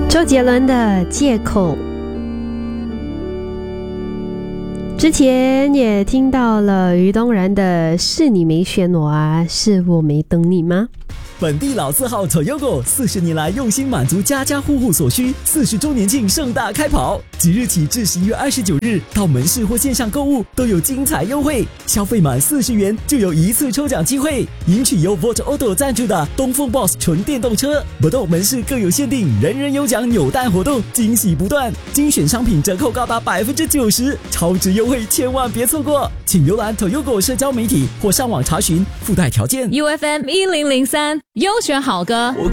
周杰伦的借口。之前也听到了于东然的是你没选我啊，是我没等你吗？ 本地老字号 Toyogo 40年来用心满足家家户户所需，40周年庆盛大开跑，即日起至11月29日，到门市或线上购物都有精彩优惠，消费满40元就有一次抽奖机会，赢取由 Volt Auto 赞助的东风 Boss 纯电动车。不动门市更有限定人人有奖扭蛋活动，惊喜不断，精选商品折扣高达90%，超值优惠千万别错过，请浏览 Toyogo 社交媒体或上网查询附带条件。 UFM 1003优选好歌。